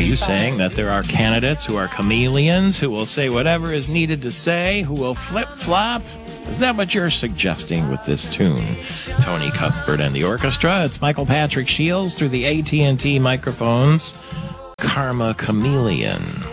you saying that there are candidates who are chameleons, who will say whatever is needed to say, who will flip-flop? Is that what you're suggesting with this tune? Tony Cuthbert and the orchestra. It's Michael Patrick Shields through the AT&T microphones. Karma Chameleon.